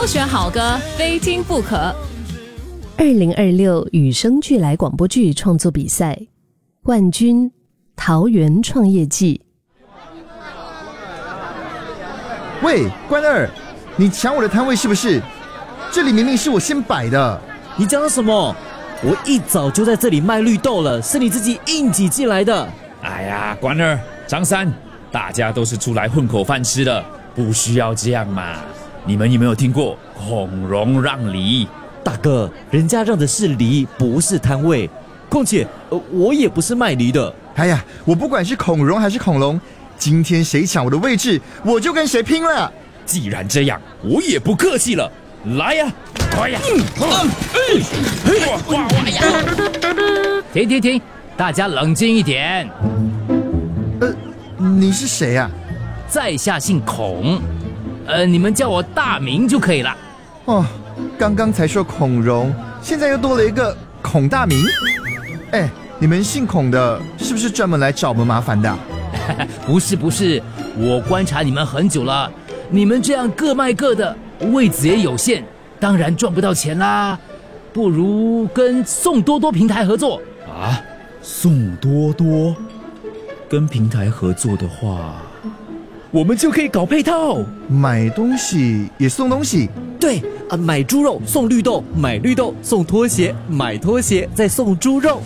挑选好歌，非听不可。 2026与生俱来广播剧创作比赛冠军桃园创业季。 喂，关二，你抢我的摊位是不是？这里明明是我先摆的。 你讲什么？我一早就在这里卖绿豆了，是你自己硬挤进来的。 哎呀，关二、张三，大家都是出来混口饭吃的，不需要这样嘛。你们有没有听过孔融让梨？ 大哥，人家让的是梨，不是摊位。况且，我也不是卖梨的。 哎呀，我不管是孔融还是恐龙，今天谁抢我的位置，我就跟谁拼了。 既然这样，我也不客气了，来呀！快呀！ 停！大家冷静一点。 你是谁啊？ 在下姓孔，你们叫我大名就可以了。 哦，刚刚才说孔融，现在又多了一个孔大名。哎，你们姓孔的，是不是专门来找我们麻烦的？ 不是，我观察你们很久了，你们这样各卖各的，位子也有限，当然赚不到钱啦。不如跟宋多多平台合作啊？宋多多跟平台合作的话，我们就可以搞配套， 买东西也送东西。 对啊，买猪肉送绿豆，买绿豆送拖鞋，买拖鞋再送猪肉。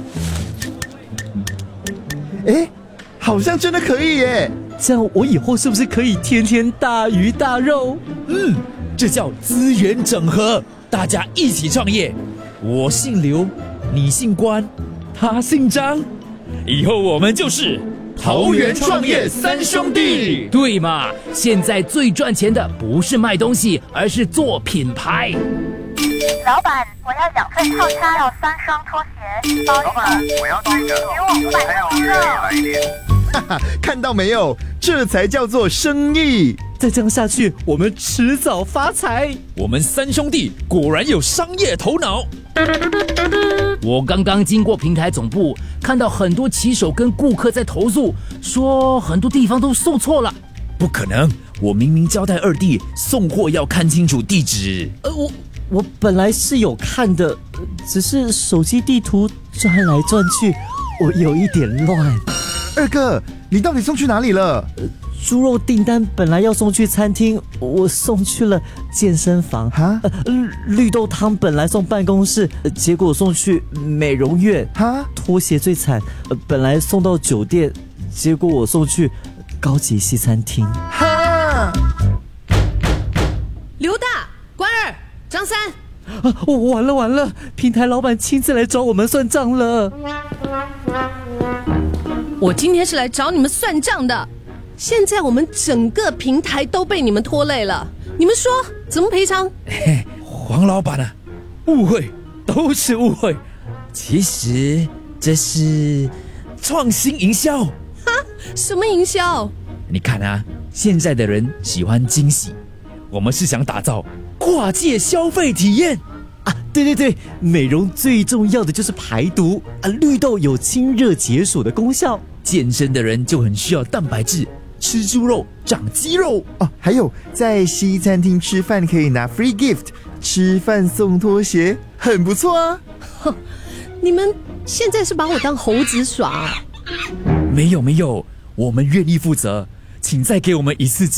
哎，好像真的可以耶！ 这样我以后是不是可以天天大鱼大肉？ 这叫资源整合，大家一起创业。我姓刘，你姓关，他姓张，以后我们就是桃园创业三兄弟。 对嘛？现在最赚钱的不是卖东西，而是做品牌。 老板，我要2份套餐，要3双拖鞋，包一个。我要这个，给我500斤肉。 哈哈，看到没有？这才叫做生意。 再这样下去，我们迟早发财。 我们三兄弟果然有商业头脑。 我刚刚经过平台总部，看到很多骑手跟顾客在投诉，说很多地方都送错了。 不可能，我明明交代二弟送货要看清楚地址。 我本来是有看的，只是手机地图转来转去，我有一点乱。 二哥，你到底送去哪里了？ 猪肉订单本来要送去餐厅，我送去了健身房。哈，绿豆汤本来送办公室，结果送去美容院。哈，拖鞋最惨，本来送到酒店，结果我送去高级西餐厅。 哈， 刘大、关二、张三， 完了！平台老板亲自来找我们算账了。 我今天是来找你们算账的。现在我们整个平台都被你们拖累了，你们说怎么赔偿？ 黄老板啊，误会都是误会，其实这是创新营销。 哈，什么营销？ 你看啊，现在的人喜欢惊喜，我们是想打造跨界消费体验啊！对，美容最重要的就是排毒啊，绿豆有清热解暑的功效， 健身的人就很需要蛋白质。吃猪肉长肌肉哦，还有在西餐厅吃饭可以拿 free gift， 吃饭送拖鞋，很不错啊。 哼，你们现在是把我当猴子耍啊？ 没有，我们愿意负责，请再给我们一次